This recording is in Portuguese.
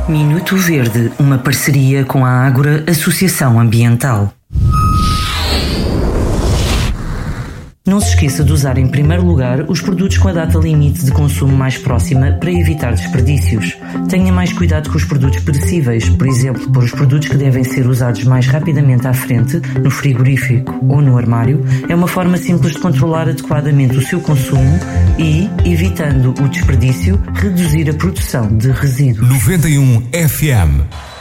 Minuto Verde, uma parceria com a Ágora Associação Ambiental. Não se esqueça de usar em primeiro lugar os produtos com a data limite de consumo mais próxima para evitar desperdícios. Tenha mais cuidado com os produtos perecíveis, por exemplo, pôr os produtos que devem ser usados mais rapidamente à frente, no frigorífico ou no armário, é uma forma simples de controlar adequadamente o seu consumo e, evitando o desperdício, reduzir a produção de resíduos. 91 FM